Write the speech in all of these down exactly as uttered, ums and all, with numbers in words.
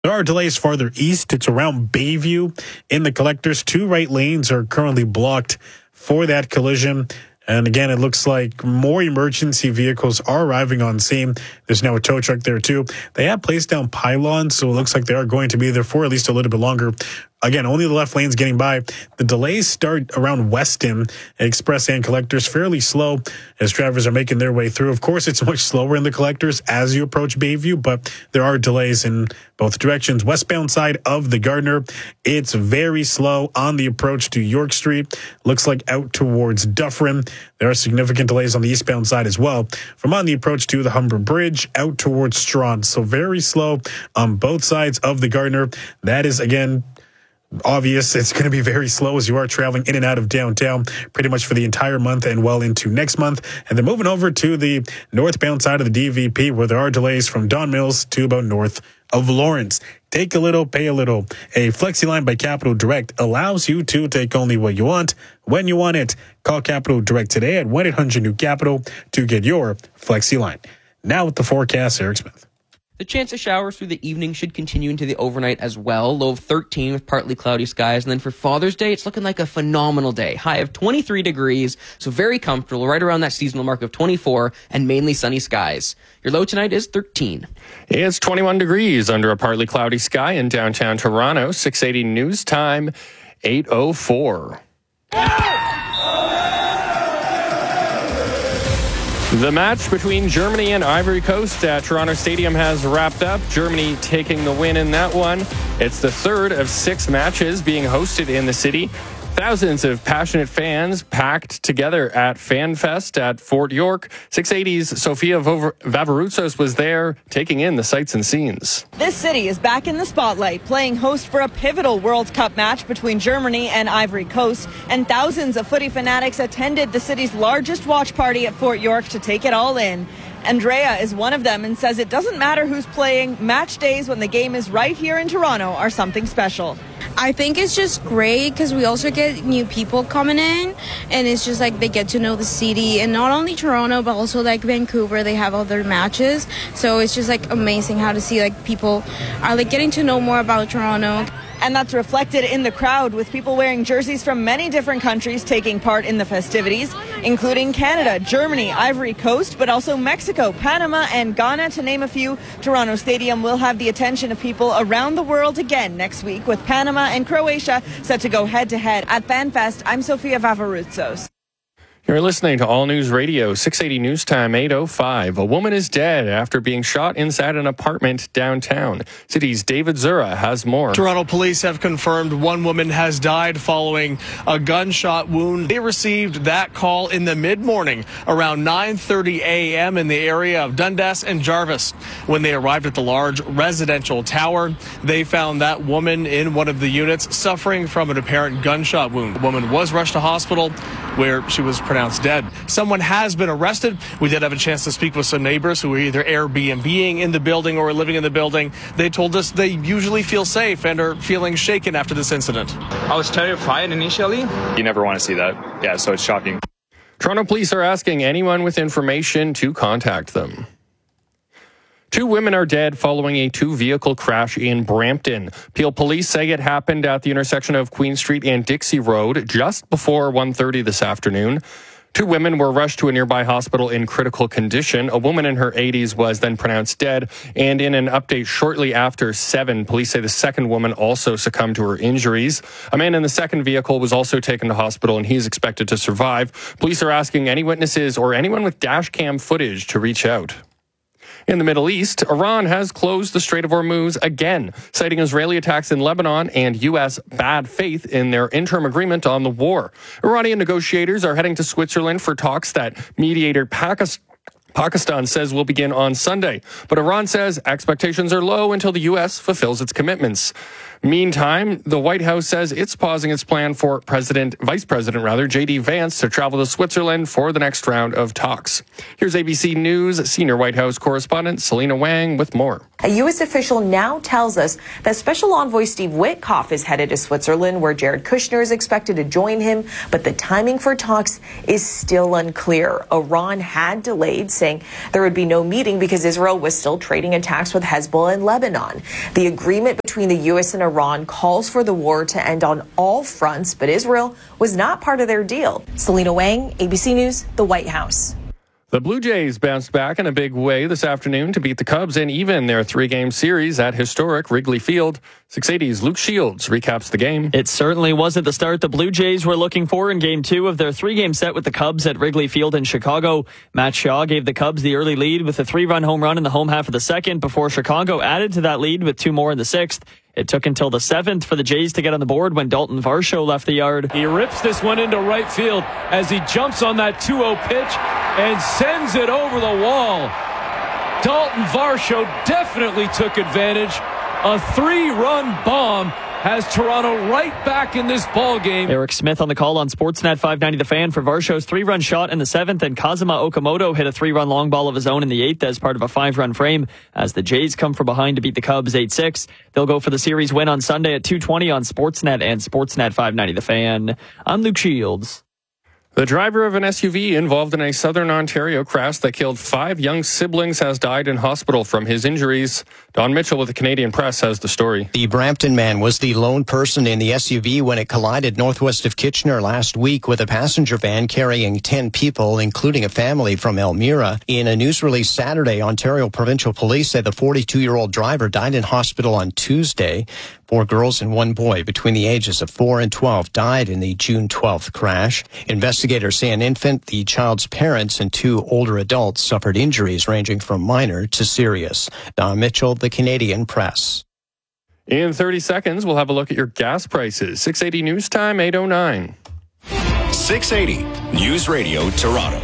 There are delays farther east. It's around Bayview in the collectors. Two right lanes are currently blocked for that collision. And again, it looks like more emergency vehicles are arriving on scene. There's now a tow truck there too. They have placed down pylons, so it looks like they are going to be there for at least a little bit longer. Again, only the left lane's getting by. The delays start around Weston, Express and Collectors, fairly slow as drivers are making their way through. Of course, it's much slower in the Collectors as you approach Bayview, but there are delays in both directions. Westbound side of the Gardner, it's very slow on the approach to York Street. Looks like out towards Dufferin. There are significant delays on the eastbound side as well. From on the approach to the Humber Bridge out towards Strawn. So very slow on both sides of the Gardner. That is, again, obvious. It's going to be very slow as you are traveling in and out of downtown pretty much for the entire month and well into next month. And then moving over to the northbound side of the D V P where there are delays from Don Mills to about north of Lawrence. Take a little, pay a little. A Flexi line by Capital Direct allows you to take only what you want when you want it. Call Capital Direct today at one eight hundred new capital to get your Flexi line. Now with the forecast, Eric Smith. The chance of showers through the evening should continue into the overnight as well. Low of thirteen with partly cloudy skies. And then for Father's Day, it's looking like a phenomenal day. High of twenty-three degrees, so very comfortable, right around that seasonal mark of twenty-four, and mainly sunny skies. Your low tonight is thirteen. It's twenty-one degrees under a partly cloudy sky in downtown Toronto. six eighty News Time, eight oh four. The match between Germany and Ivory Coast at Toronto Stadium has wrapped up. Germany taking the win in that one. It's the third of six matches being hosted in the city. Thousands of passionate fans packed together at FanFest at Fort York. six eighty's Sofia Vavaroutsos was there, taking in the sights and scenes. This city is back in the spotlight, playing host for a pivotal World Cup match between Germany and Ivory Coast, and thousands of footy fanatics attended the city's largest watch party at Fort York to take it all in. Andrea is one of them and says it doesn't matter who's playing. Match days when the game is right here in Toronto are something special. I think it's just great because we also get new people coming in, and it's just like they get to know the city, and not only Toronto but also like Vancouver. They have other matches, so it's just like amazing how to see like people are like getting to know more about Toronto. And that's reflected in the crowd, with people wearing jerseys from many different countries taking part in the festivities, including Canada, Germany, Ivory Coast, but also Mexico, Panama, and Ghana, to name a few. Toronto Stadium will have the attention of people around the world again next week, with Panama and Croatia set to go head-to-head. At FanFest, I'm Sofia Vavaroutsos. You're listening to All News Radio, six eighty News Time, eight oh five. A woman is dead after being shot inside an apartment downtown. City's David Zura has more. Toronto police have confirmed one woman has died following a gunshot wound. They received that call in the mid-morning around nine thirty a.m. in the area of Dundas and Jarvis. When they arrived at the large residential tower, they found that woman in one of the units suffering from an apparent gunshot wound. The woman was rushed to hospital where she was pronounced dead. Someone has been arrested. We did have a chance to speak with some neighbors who were either Airbnb-ing in the building or living in the building. They told us they usually feel safe and are feeling shaken after this incident. I was terrified initially. You never want to see that. Yeah, so it's shocking. Toronto police are asking anyone with information to contact them. Two women are dead following a two-vehicle crash in Brampton. Peel police say it happened at the intersection of Queen Street and Dixie Road just before one thirty this afternoon. Two women were rushed to a nearby hospital in critical condition. A woman in her eighties was then pronounced dead. And in an update shortly after seven, police say the second woman also succumbed to her injuries. A man in the second vehicle was also taken to hospital, and he's expected to survive. Police are asking any witnesses or anyone with dash cam footage to reach out. In the Middle East, Iran has closed the Strait of Hormuz again, citing Israeli attacks in Lebanon and U S bad faith in their interim agreement on the war. Iranian negotiators are heading to Switzerland for talks that mediator Pakistan Pakistan says will begin on Sunday, but Iran says expectations are low until the U S fulfills its commitments. Meantime, the White House says it's pausing its plan for President, Vice President rather, J D Vance to travel to Switzerland for the next round of talks. Here's A B C News senior White House correspondent Selena Wang with more. A U S official now tells us that Special Envoy Steve Witkoff is headed to Switzerland, where Jared Kushner is expected to join him, but the timing for talks is still unclear. Iran had delayed, saying there would be no meeting because Israel was still trading attacks with Hezbollah in Lebanon. The agreement between the U S and Iran calls for the war to end on all fronts, but Israel was not part of their deal. Selena Wang, A B C News, the White House. The Blue Jays bounced back in a big way this afternoon to beat the Cubs and even their three-game series at historic Wrigley Field. six eighty's Luke Shields recaps the game. It certainly wasn't the start the Blue Jays were looking for in Game two of their three-game set with the Cubs at Wrigley Field in Chicago. Matt Shaw gave the Cubs the early lead with a three-run home run in the home half of the second before Chicago added to that lead with two more in the sixth. It took until the seventh for the Jays to get on the board when Dalton Varsho left the yard. He rips this one into right field as he jumps on that two oh pitch and sends it over the wall. Dalton Varsho definitely took advantage. A three-run bomb has Toronto right back in this ball game. Eric Smith on the call on Sportsnet five ninety The Fan for Varsho's three-run shot in the seventh, and Kazuma Okamoto hit a three-run long ball of his own in the eighth as part of a five-run frame as the Jays come from behind to beat the Cubs eight six. They'll go for the series win on Sunday at two twenty on Sportsnet and Sportsnet five ninety The Fan. I'm Luke Shields. The driver of an S U V involved in a southern Ontario crash that killed five young siblings has died in hospital from his injuries. Don Mitchell with the Canadian Press has the story. The Brampton man was the lone person in the S U V when it collided northwest of Kitchener last week with a passenger van carrying ten people, including a family from Elmira. In a news release Saturday, Ontario Provincial Police said the forty-two-year-old driver died in hospital on Tuesday. Four girls and one boy between the ages of four and twelve died in the June twelfth crash. Investigators say an infant, the child's parents, and two older adults suffered injuries ranging from minor to serious. Don Mitchell, the Canadian Press. In thirty seconds, we'll have a look at your gas prices. six eighty News Time, eight oh nine. six eighty News Radio Toronto.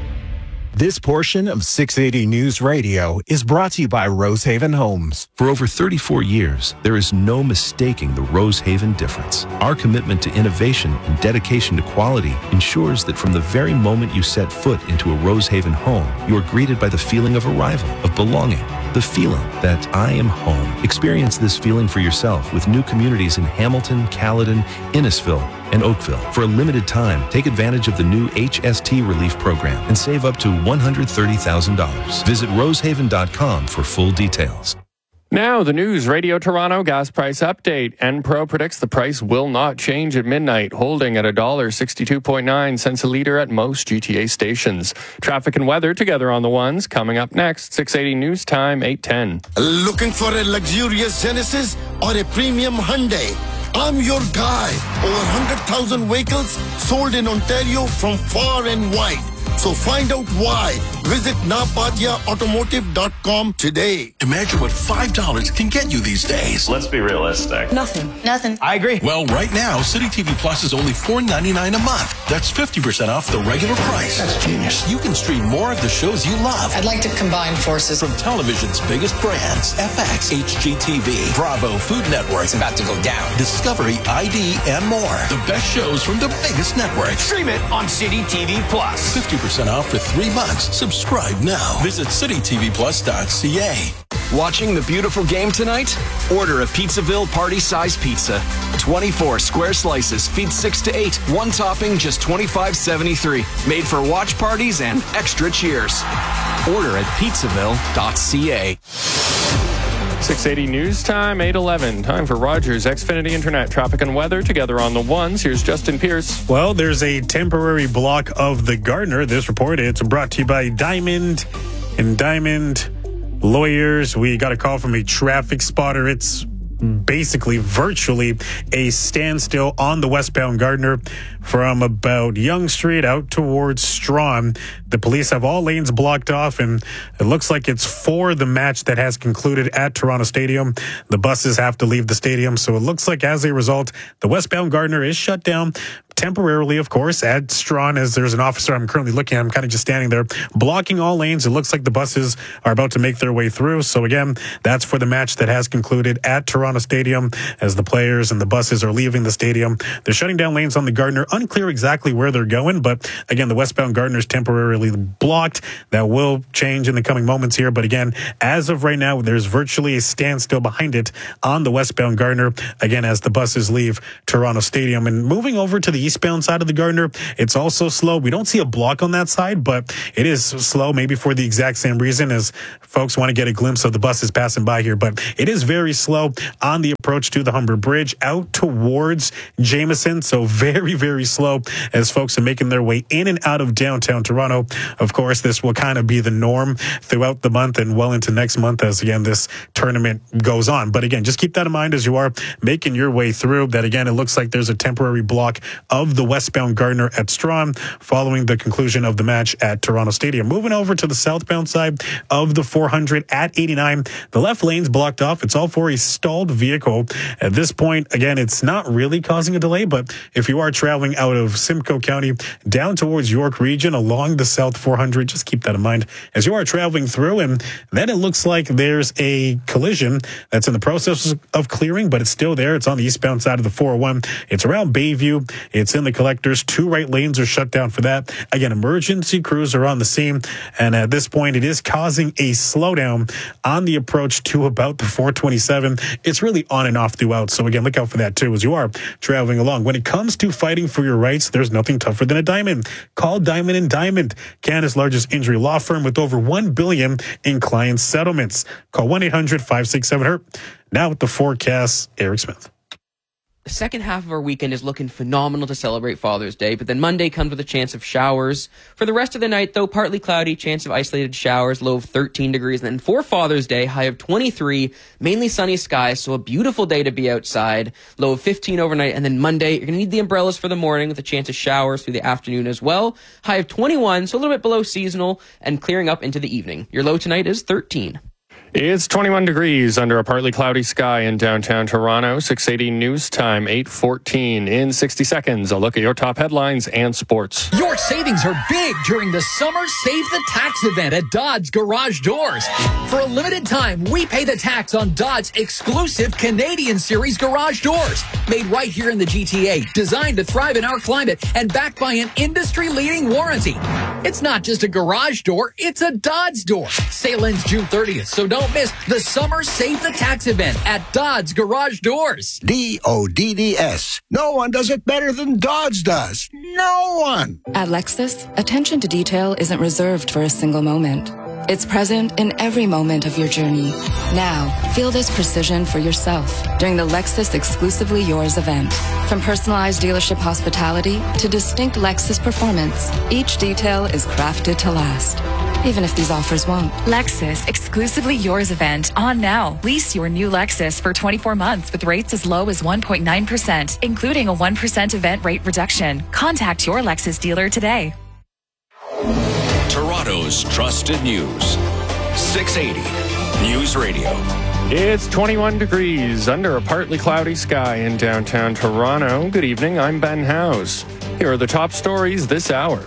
This portion of six eighty News Radio is brought to you by Rosehaven Homes. For over thirty-four years, there is no mistaking the Rosehaven difference. Our commitment to innovation and dedication to quality ensures that from the very moment you set foot into a Rosehaven home, you are greeted by the feeling of arrival, of belonging, the feeling that I am home. Experience this feeling for yourself with new communities in Hamilton, Caledon, Innisfil, and Oakville. For a limited time, take advantage of the new H S T Relief Program and save up to one hundred thirty thousand dollars. Visit rosehaven dot com for full details. Now, the News Radio Toronto gas price update. Enpro predicts the price will not change at midnight, holding at one dollar sixty-two point nine cents a litre at most G T A stations. Traffic and weather together on the ones coming up next. six eighty News Time, eight ten. Looking for a luxurious Genesis or a premium Hyundai? I'm your guy. Over one hundred thousand vehicles sold in Ontario from far and wide. So find out why. Visit napatia automotive dot com today. Imagine what five dollars can get you these days. Let's be realistic. Nothing. Nothing. I agree. Well, right now, City T V Plus is only four ninety-nine a month. That's fifty percent off the regular price. That's genius. You can stream more of the shows you love. I'd like to combine forces. From television's biggest brands, F X, H G T V, Bravo, Food Network. It's about to go down. Discovery, I D, and more. The best shows from the biggest networks. Stream it on City T V Plus. fifty percent off for three months. Subscribe now. Visit city t v plus dot c a. Watching the beautiful game tonight? Order a Pizzaville party-size pizza. twenty-four square slices, feed six to eight. One topping, just twenty-five seventy-three. Made for watch parties and extra cheers. Order at pizzaville dot c a. six eighty News Time, eight eleven. Time for Rogers Xfinity Internet traffic and weather together on the ones. Here's Justin Pierce. Well, there's a temporary block of the Gardner. This report, it's brought to you by Diamond and Diamond Lawyers. We got a call from a traffic spotter. It's basically virtually a standstill on the westbound Gardner from about Yonge Street out towards Strawn. The police have all lanes blocked off, and it looks like it's for the match that has concluded at Toronto Stadium. The buses have to leave the stadium, so it looks like as a result, the westbound Gardner is shut down. temporarily, of course, at Strawn, as there's an officer I'm currently looking at. I'm kind of just standing there blocking all lanes. It looks like the buses are about to make their way through. So again, that's for the match that has concluded at Toronto Stadium as the players and the buses are leaving the stadium. They're shutting down lanes on the Gardiner. Unclear exactly where they're going, but again, the westbound Gardiner is temporarily blocked. That will change in the coming moments here. But again, as of right now, there's virtually a standstill behind it on the westbound Gardiner, again, as the buses leave Toronto Stadium. And moving over to the eastbound side of the Gardiner, it's also slow. We don't see a block on that side, but it is slow, maybe for the exact same reason as folks want to get a glimpse of the buses passing by here. But it is very slow on the approach to the Humber Bridge out towards Jameson. So very, very slow as folks are making their way in and out of downtown Toronto. Of course, this will kind of be the norm throughout the month and well into next month as, again, this tournament goes on. But again, just keep that in mind as you are making your way through. That, again, it looks like there's a temporary block of the westbound Gardiner at Strawn following the conclusion of the match at Toronto Stadium. Moving over to the southbound side of the four hundred at eighty-nine, the left lane's blocked off. It's all for a stalled vehicle. At this point, again, it's not really causing a delay, but if you are traveling out of Simcoe County down towards York Region along the South four hundred, just keep that in mind as you are traveling through. And then it looks like there's a collision that's in the process of clearing, but it's still there. It's on the eastbound side of the four oh one. It's around Bayview. It's in the collectors. Two right lanes are shut down for that. Again, emergency crews are on the scene. And at this point, it is causing a slowdown on the approach to about the four twenty-seven. It's really on and off throughout. So again, look out for that too as you are traveling along. When it comes to fighting for your rights, there's nothing tougher than a diamond. Call Diamond and Diamond, Canada's largest injury law firm with over one billion dollars in client settlements. Call one eight hundred five six seven hurt. Now with the forecast, Eric Smith. The second half of our weekend is looking phenomenal to celebrate Father's Day, but then Monday comes with a chance of showers. For the rest of the night, though, partly cloudy, chance of isolated showers, low of thirteen degrees. And then for Father's Day, high of twenty-three, mainly sunny skies, so a beautiful day to be outside, low of fifteen overnight. And then Monday, you're going to need the umbrellas for the morning with a chance of showers through the afternoon as well. High of twenty-one, so a little bit below seasonal, and clearing up into the evening. Your low tonight is thirteen. It's twenty-one degrees under a partly cloudy sky in downtown Toronto. six eighty news time, eight fourteen. In sixty seconds, a look at your top headlines and sports. Your savings are big during the Summer Save the Tax event at Dodds Garage Doors. For a limited time, we pay the tax on Dodds' exclusive Canadian Series garage doors. Made right here in the G T A, designed to thrive in our climate, and backed by an industry-leading warranty. It's not just a garage door, it's a Dodds door. Sale ends June thirtieth, so don't miss the Summer Save the Tax event at Dodds Garage Doors. D O D D S. No one does it better than Dodds does. No one. At Lexus, attention to detail isn't reserved for a single moment. It's present in every moment of your journey. Now, feel this precision for yourself during the Lexus Exclusively Yours event. From personalized dealership hospitality to distinct Lexus performance, each detail is crafted to last, even if these offers won't. Lexus Exclusively Yours event on now. Lease your new Lexus for twenty-four months with rates as low as one point nine percent, including a one percent event rate reduction. Contact your Lexus dealer today. Toronto's trusted news. six eighty News Radio. It's twenty-one degrees under a partly cloudy sky in downtown Toronto. Good evening, I'm Ben Howes. Here are the top stories this hour.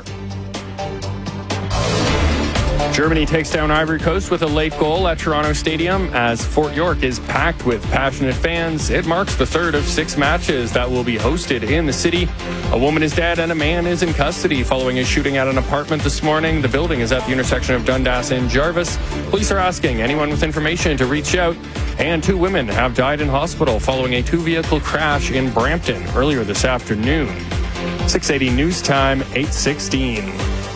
Germany takes down Ivory Coast with a late goal at Toronto Stadium as Fort York is packed with passionate fans. It marks the third of six matches that will be hosted in the city. A woman is dead and a man is in custody following a shooting at an apartment this morning. The building is at the intersection of Dundas and Jarvis. Police are asking anyone with information to reach out. And two women have died in hospital following a two-vehicle crash in Brampton earlier this afternoon. six eighty News Time, eight sixteen.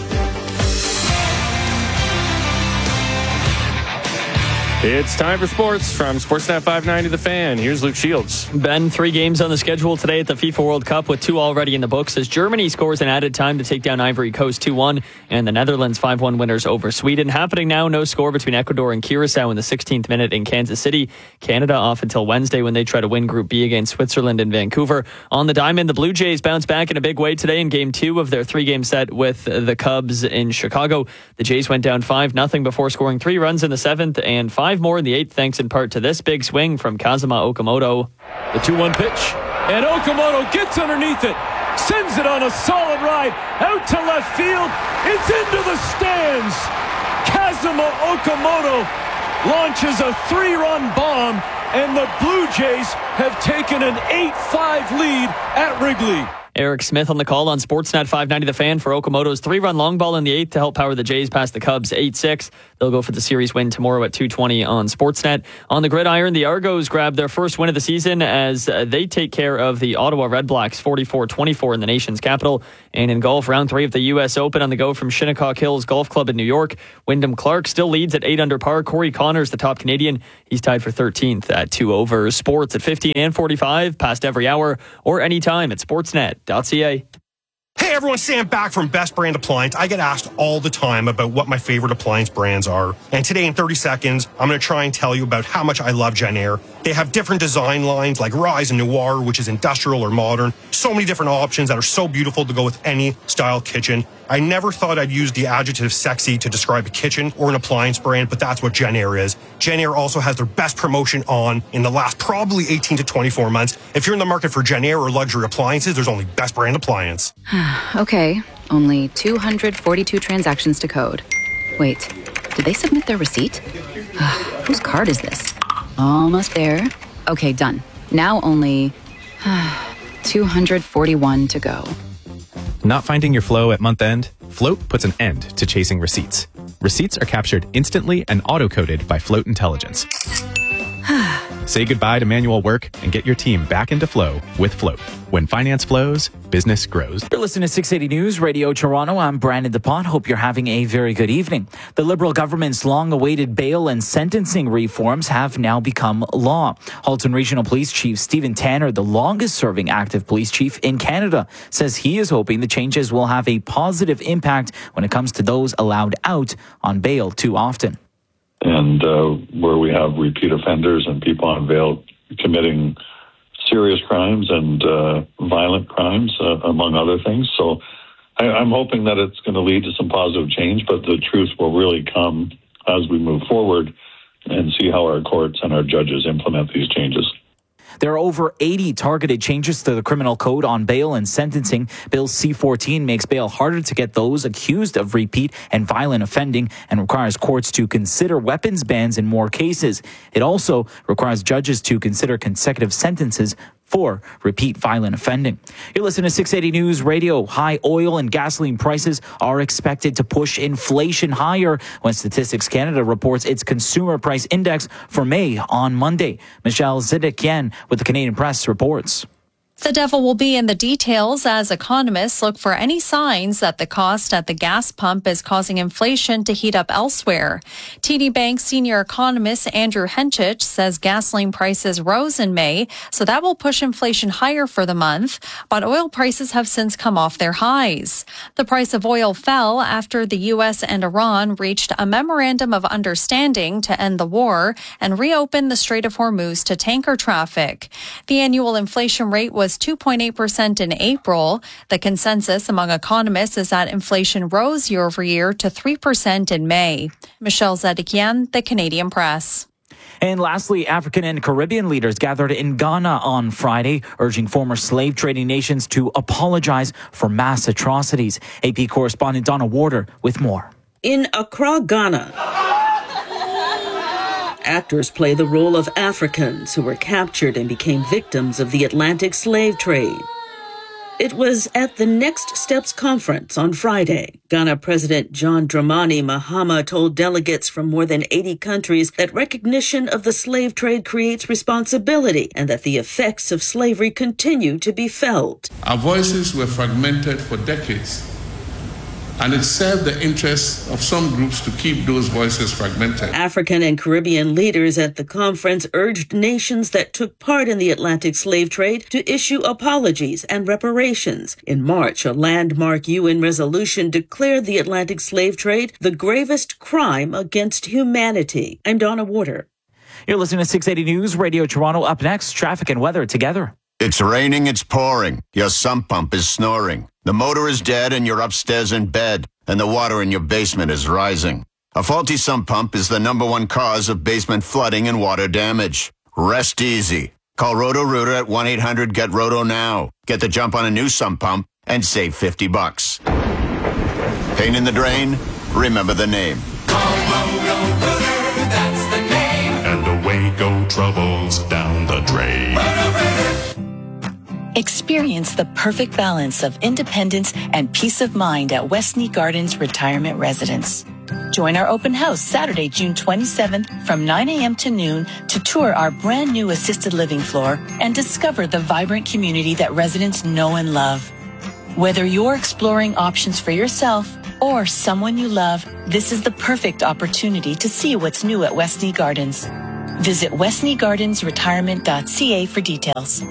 It's time for sports from Sportsnet five ninety The Fan. Here's Luke Shields. Ben, three games on the schedule today at the FIFA World Cup with two already in the books as Germany scores an added time to take down Ivory Coast two one and the Netherlands five one winners over Sweden. Happening now, no score between Ecuador and Curacao in the sixteenth minute in Kansas City. Canada off until Wednesday when they try to win Group B against Switzerland in Vancouver. On the diamond, the Blue Jays bounce back in a big way today in game two of their three-game set with the Cubs in Chicago. The Jays went down five nothing before scoring three runs in the seventh and five more in the eighth, thanks in part to this big swing from Kazuma Okamoto. The two one pitch, and Okamoto gets underneath it. Sends it on a solid ride. Out to left field. It's into the stands. Kazuma Okamoto launches a three-run bomb, and the Blue Jays have taken an eight five lead at Wrigley. Eric Smith on the call on Sportsnet five ninety The Fan for Okamoto's three-run long ball in the eighth to help power the Jays past the Cubs eight six. They'll go for the series win tomorrow at two twenty on Sportsnet. On the gridiron, the Argos grabbed their first win of the season as they take care of the Ottawa Redblacks forty-four twenty-four in the nation's capital. And in golf, round three of the U S Open on the go from Shinnecock Hills Golf Club in New York. Wyndham Clark still leads at eight under par. Corey Connors, the top Canadian, he's tied for thirteenth at two over. Sports at fifteen and forty-five, past every hour or anytime at sportsnet dot c a. Hey everyone, Sam back from Best Brand Appliance. I get asked all the time about what my favorite appliance brands are. And today in thirty seconds, I'm going to try and tell you about how much I love Jenn-Air. They have different design lines like Rise and Noir, which is industrial or modern. So many different options that are so beautiful to go with any style kitchen. I never thought I'd use the adjective sexy to describe a kitchen or an appliance brand, but that's what Jenn-Air is. Jenn-Air also has their best promotion on in the last probably eighteen to twenty-four months. If you're in the market for Jenn-Air or luxury appliances, there's only Best Brand Appliance. Okay, only two hundred forty-two transactions to code. Wait, did they submit their receipt? Whose card is this? Almost there. Okay, done. Now only two hundred forty-one to go. Not finding your flow at month end? Float puts an end to chasing receipts. Receipts are captured instantly and auto-coded by Float Intelligence. Say goodbye to manual work and get your team back into flow with Float. When finance flows, business grows. You're listening to six eighty News Radio Toronto. I'm Brandon DuPont. Hope you're having a very good evening. The Liberal government's long-awaited bail and sentencing reforms have now become law. Halton Regional Police Chief Stephen Tanner, the longest-serving active police chief in Canada, says he is hoping the changes will have a positive impact when it comes to those allowed out on bail too often. And uh, where we have repeat offenders and people on bail committing serious crimes and uh, violent crimes, uh, among other things. So I, I'm hoping that it's going to lead to some positive change, but the truth will really come as we move forward and see how our courts and our judges implement these changes. There are over eighty targeted changes to the criminal code on bail and sentencing. Bill C fourteen makes bail harder to get those accused of repeat and violent offending and requires courts to consider weapons bans in more cases. It also requires judges to consider consecutive sentences for repeat violent offending. You're listening to six eighty News Radio. High oil and gasoline prices are expected to push inflation higher when Statistics Canada reports its consumer price index for May on Monday. Michelle Zidikian with the Canadian Press reports. The devil will be in the details as economists look for any signs that the cost at the gas pump is causing inflation to heat up elsewhere. T D Bank senior economist Andrew Henchich says gasoline prices rose in May, so that will push inflation higher for the month, but oil prices have since come off their highs. The price of oil fell after the U S and Iran reached a memorandum of understanding to end the war and reopen the Strait of Hormuz to tanker traffic. The annual inflation rate was two point eight percent in April. The consensus among economists is that inflation rose year over year to three percent in May. Michelle Zedekian, the Canadian Press. And lastly, African and Caribbean leaders gathered in Ghana on Friday, urging former slave trading nations to apologize for mass atrocities. A P correspondent Donna Warder with more. In Accra, Ghana, actors play the role of Africans who were captured and became victims of the Atlantic slave trade. It was at the Next Steps conference on Friday. Ghana President John Dramani Mahama told delegates from more than eighty countries that recognition of the slave trade creates responsibility and that the effects of slavery continue to be felt. Our voices were fragmented for decades, and it served the interests of some groups to keep those voices fragmented. African and Caribbean leaders at the conference urged nations that took part in the Atlantic slave trade to issue apologies and reparations. In March, a landmark U N resolution declared the Atlantic slave trade the gravest crime against humanity. I'm Donna Warder. You're listening to six eighty News Radio Toronto. Up next, traffic and weather together. It's raining, it's pouring. Your sump pump is snoring. The motor is dead and you're upstairs in bed, and the water in your basement is rising. A faulty sump pump is the number one cause of basement flooding and water damage. Rest easy. Call Roto-Rooter at one eight hundred get roto now. Get the jump on a new sump pump and save fifty bucks. Pain in the drain? Remember the name. That's the name. And away go troubles down the drain. Experience the perfect balance of independence and peace of mind at Westney Gardens Retirement Residence. Join our open house Saturday, June twenty-seventh from nine a.m. to noon to tour our brand new assisted living floor and discover the vibrant community that residents know and love. Whether you're exploring options for yourself or someone you love, this is the perfect opportunity to see what's new at Westney Gardens. Visit westney gardens retirement dot c a for details.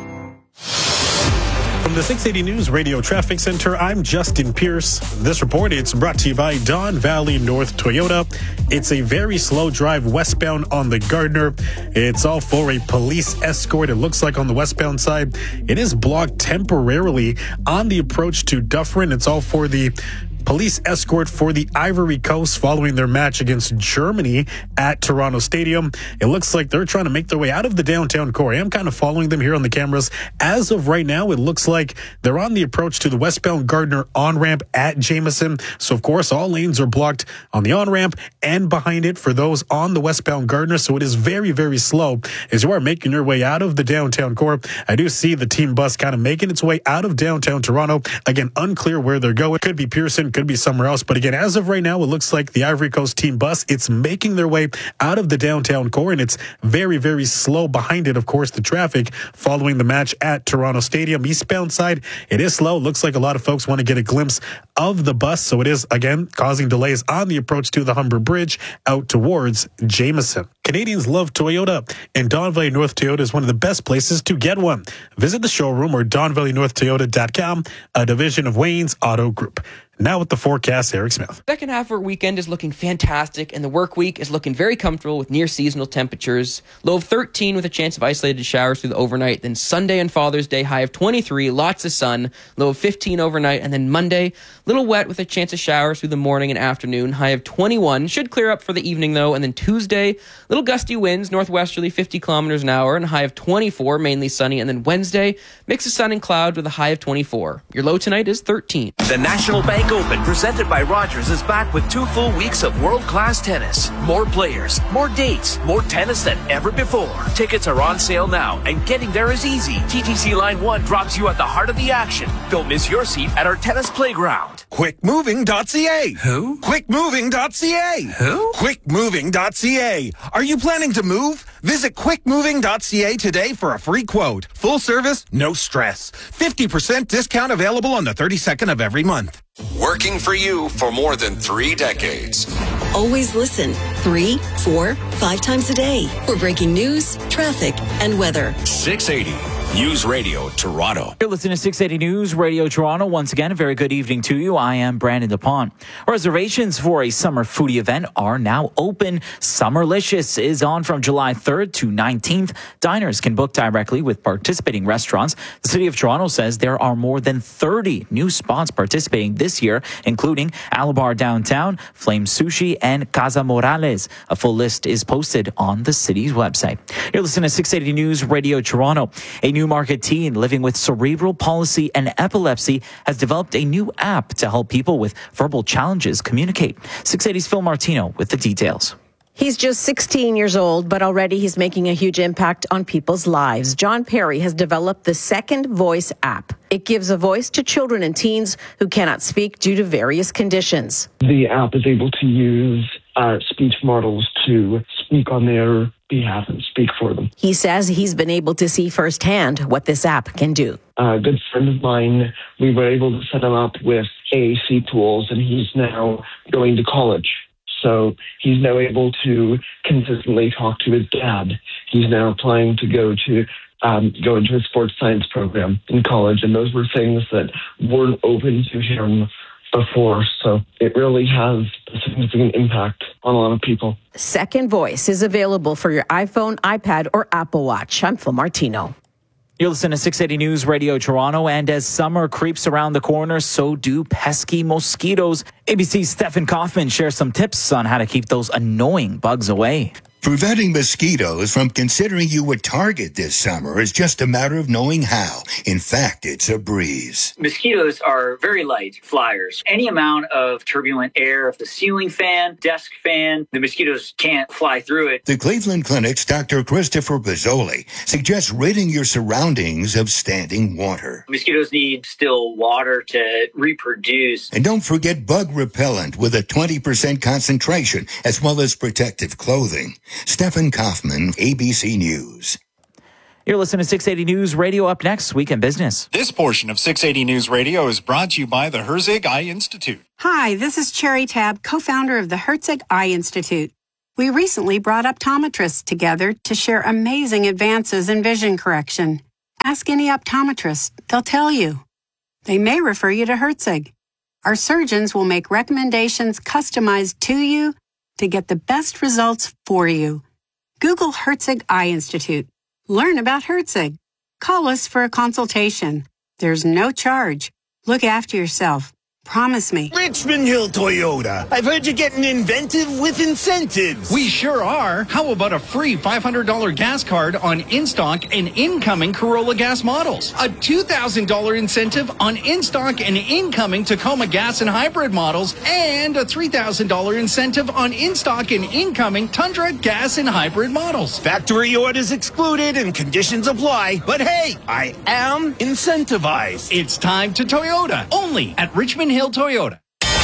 From the six eighty News Radio Traffic Center, I'm Justin Pierce. This report is brought to you by Don Valley North Toyota. It's a very slow drive westbound on the Gardner. It's all for a police escort. It looks like on the westbound side, it is blocked temporarily on the approach to Dufferin. It's all for the police escort for the Ivory Coast following their match against Germany at Toronto Stadium. It looks like they're trying to make their way out of the downtown core. I am kind of following them here on the cameras. As of right now, it looks like they're on the approach to the westbound Gardner on-ramp at Jameson. So, of course, all lanes are blocked on the on-ramp and behind it for those on the westbound Gardner. So it is very, very slow as you are making your way out of the downtown core. I do see the team bus kind of making its way out of downtown Toronto. Again, unclear where they're going. Could be Pearson, could be somewhere else. But again, as of right now, it looks like the Ivory Coast team bus, it's making their way out of the downtown core, and it's very, very slow behind it. Of course, the traffic following the match at Toronto Stadium. Eastbound side, it is slow. Looks like a lot of folks want to get a glimpse of the bus. So it is, again, causing delays on the approach to the Humber Bridge out towards Jameson. Canadians love Toyota, and Don Valley North Toyota is one of the best places to get one. Visit the showroom or don valley north toyota dot com, a division of Wayne's Auto Group. Now with the forecast, Eric Smith. Second half of our weekend is looking fantastic, and the work week is looking very comfortable with near seasonal temperatures. Low of thirteen with a chance of isolated showers through the overnight. Then Sunday and Father's Day, high of twenty-three, lots of sun. Low of fifteen overnight. And then Monday, little wet with a chance of showers through the morning and afternoon. High of twenty-one. Should clear up for the evening, though. And then Tuesday, little gusty winds, northwesterly fifty kilometers an hour, and a high of twenty-four, mainly sunny. And then Wednesday, mix of sun and cloud with a high of twenty-four. Your low tonight is thirteen. The National Bank Open, presented by Rogers, is back with two full weeks of world-class tennis. More players, more dates, more tennis than ever before. Tickets are on sale now, and getting there is easy. T T C Line one drops you at the heart of the action. Don't miss your seat at our tennis playground. quick moving dot c a. Who? quick moving dot c a. Who? quick moving dot c a. Are you planning to move? Visit quick moving dot c a today for a free quote. Full service, no stress. fifty percent discount available on the thirty-second of every month. Working for you for more than three decades. Always listen three, four, five times a day for breaking news, traffic, and weather. six eighty News Radio Toronto. You're listening to six eighty News Radio Toronto. Once again, a very good evening to you. I am Brandon DuPont. Reservations for a summer foodie event are now open. Summerlicious is on from July third to nineteenth. Diners can book directly with participating restaurants. The City of Toronto says there are more than thirty new spots participating this year, including Alabar Downtown, Flame Sushi, and Casa Morales. A full list is posted on the city's website. You're listening to six eighty News Radio Toronto. A new Newmarket teen living with cerebral palsy and epilepsy has developed a new app to help people with verbal challenges communicate. six eighty's Phil Martino with the details. He's just sixteen years old, but already he's making a huge impact on people's lives. John Perry has developed the Second Voice app. It gives a voice to children and teens who cannot speak due to various conditions. The app is able to use uh, speech models to speak on their behalf and speak for them. He says he's been able to see firsthand what this app can do. A good friend of mine, we were able to set him up with A A C tools, and he's now going to college. So he's now able to consistently talk to his dad. He's now applying to go to um, go into a sports science program in college, and those were things that weren't open to him before. So it really has a significant impact on a lot of people. Second Voice is available for your iPhone, iPad, or Apple Watch. I'm Phil Martino. You're listening to six eighty News Radio Toronto, and as summer creeps around the corner, so do pesky mosquitoes. A B C's Stefan Kaufman shares some tips on how to keep those annoying bugs away. Preventing mosquitoes from considering you a target this summer is just a matter of knowing how. In fact, it's a breeze. Mosquitoes are very light flyers. Any amount of turbulent air, the ceiling fan, desk fan, the mosquitoes can't fly through it. The Cleveland Clinic's Doctor Christopher Bozzoli suggests ridding your surroundings of standing water. Mosquitoes need still water to reproduce. And don't forget bug repellent with a twenty percent concentration, as well as protective clothing. Stephen Kaufman, A B C News. You're listening to six eighty News Radio. Up next, Weekend Business. This portion of six eighty News Radio is brought to you by the Herzig Eye Institute. Hi, this is Cherry Tab, co-founder of the Herzig Eye Institute. We recently brought optometrists together to share amazing advances in vision correction. Ask any optometrist, they'll tell you. They may refer you to Herzig. Our surgeons will make recommendations customized to you to get the best results for you. Google Herzig Eye Institute. Learn about Herzig. Call us for a consultation. There's no charge. Look after yourself. Promise me. Richmond Hill Toyota. I've heard you're getting inventive with incentives. We sure are. How about a free five hundred dollars gas card on in-stock and incoming Corolla gas models? A two thousand dollars incentive on in-stock and incoming Tacoma gas and hybrid models, and a three thousand dollars incentive on in-stock and incoming Tundra gas and hybrid models. Factory orders excluded and conditions apply. But hey, I am incentivized. It's time to Toyota. Only at Richmond Hill Toyota.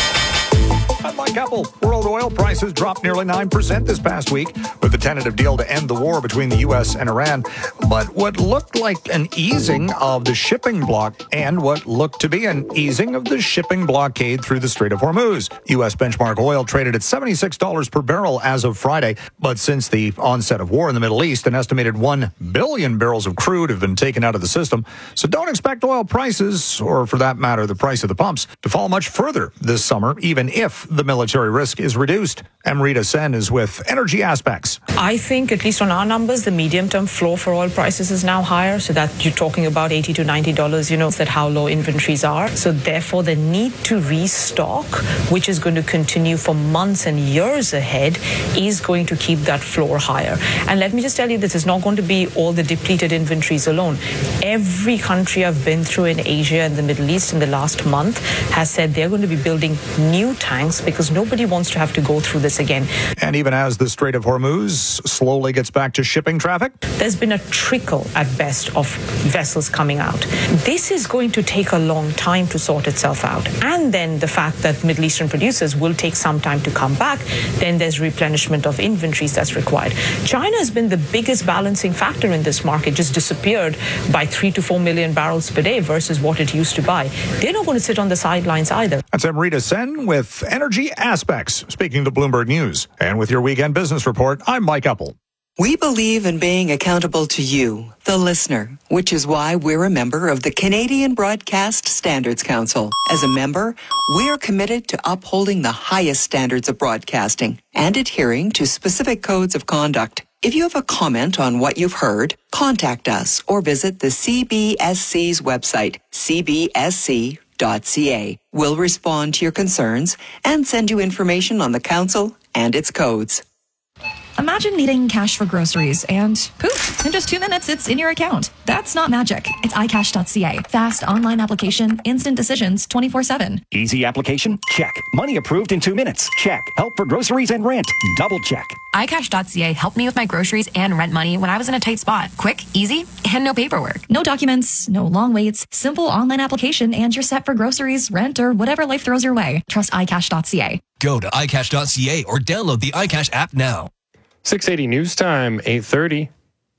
I'm Mike Apple. World oil prices dropped nearly nine percent this past week with the tentative deal to end the war between the U S and Iran. But what looked like an easing of the shipping block and what looked to be an easing of the shipping blockade through the Strait of Hormuz. U S benchmark oil traded at seventy-six dollars per barrel as of Friday. But since the onset of war in the Middle East, an estimated one billion barrels of crude have been taken out of the system. So don't expect oil prices, or for that matter, the price of the pumps, to fall much further this summer, even if the military risk is reduced. Amrita Sen is with Energy Aspects. I think, at least on our numbers, the medium-term floor for oil prices is now higher, so that you're talking about eighty to ninety dollars, you know, that how low inventories are. So therefore, the need to restock, which is going to continue for months and years ahead, is going to keep that floor higher. And let me just tell you, this is not going to be all the depleted inventories alone. Every country I've been through in Asia and the Middle East in the last month has said they're going to be building new tanks because nobody wants to have to go through this again. And even as the Strait of Hormuz slowly gets back to shipping traffic, there's been a trickle at best of vessels coming out. This is going to take a long time to sort itself out. And then the fact that Middle Eastern producers will take some time to come back, then there's replenishment of inventories that's required. China has been the biggest balancing factor in this market, just disappeared by three to four million barrels per day versus what it used to buy. They're not going to sit on the sidelines either. That's Amrita Sen with Energy Aspects, speaking to Bloomberg News. And with your Weekend Business Report, I'm Mike Apple. We believe in being accountable to you, the listener, which is why we're a member of the Canadian Broadcast Standards Council. As a member, we're committed to upholding the highest standards of broadcasting and adhering to specific codes of conduct. If you have a comment on what you've heard, contact us or visit the C B S C's website, c b s c dot c a. We'll respond to your concerns and send you information on the council and its codes. Imagine needing cash for groceries and poof, in just two minutes, it's in your account. That's not magic. It's i cash dot c a. Fast online application, instant decisions, twenty-four seven. Easy application? Check. Money approved in two minutes? Check. Help for groceries and rent? Double check. i cash dot c a helped me with my groceries and rent money when I was in a tight spot. Quick, easy, and no paperwork. No documents, no long waits, simple online application, and you're set for groceries, rent, or whatever life throws your way. Trust i cash dot c a. Go to i cash dot c a or download the iCash app now. six eighty News Time, eight thirty.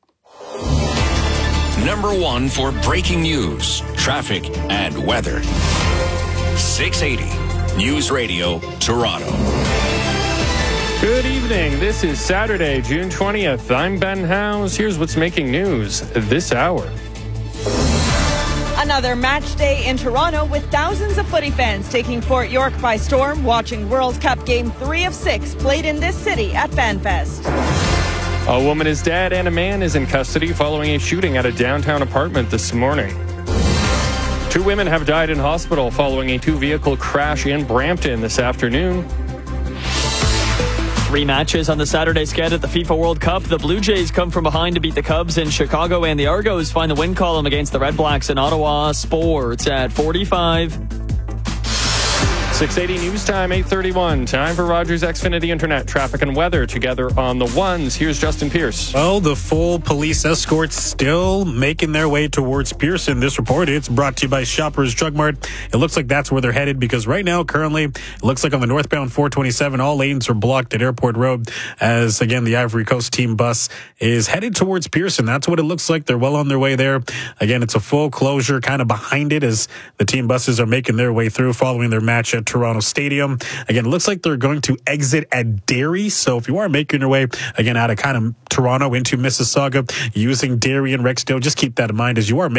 Number one for breaking news, traffic, and weather. six eighty News Radio, Toronto. Good evening. This is Saturday, June twentieth. I'm Ben Howes. Here's what's making news this hour. Another match day in Toronto with thousands of footy fans taking Fort York by storm, watching World Cup Game three of six played in this city at FanFest. A woman is dead and a man is in custody following a shooting at a downtown apartment this morning. Two women have died in hospital following a two-vehicle crash in Brampton this afternoon. Three matches on the Saturday sked at the FIFA World Cup. The Blue Jays come from behind to beat the Cubs in Chicago, and the Argos find the win column against the Red Blacks in Ottawa. Sports at forty-five. six eighty News Time, eight thirty-one. Time for Rogers Xfinity Internet traffic and weather together on the ones. Here's Justin Pierce. Well, the full police escorts still making their way towards Pearson. This report, it's brought to you by Shoppers Drug Mart. It looks like that's where they're headed because right now, currently, it looks like on the northbound four twenty-seven, all lanes are blocked at Airport Road as, again, the Ivory Coast team bus is headed towards Pearson. That's what it looks like. They're well on their way there. Again, it's a full closure kind of behind it as the team buses are making their way through following their match at Toronto Stadium. Again, it looks like they're going to exit at Derry. So if you are making your way, again, out of kind of Toronto into Mississauga using Derry and Rexdale, just keep that in mind as you are making